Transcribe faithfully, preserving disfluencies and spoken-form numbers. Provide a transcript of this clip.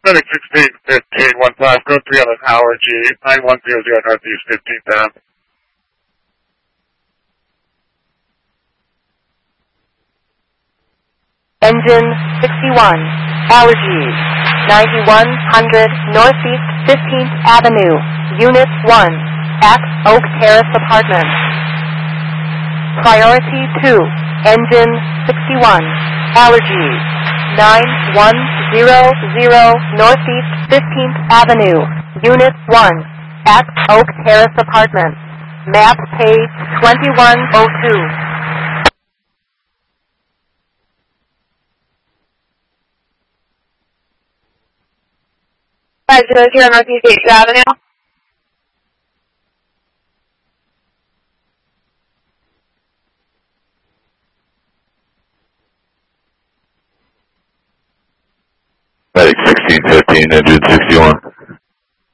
Medic sixteen fifteen one five, go three on the Howard G, nine one zero zero Northeast fifteenth down. Engine sixty-one, Allergy, ninety-one hundred Northeast fifteenth Avenue, Unit one, at Oak Terrace Apartments. Priority two, Engine sixty-one, Allergy, nine one zero zero Northeast fifteenth Avenue, Unit one, at Oak Terrace Apartments. Map page twenty-one oh two. five zero zero Northeast eighth Avenue. Medic sixteen fifteen, engine sixty-one.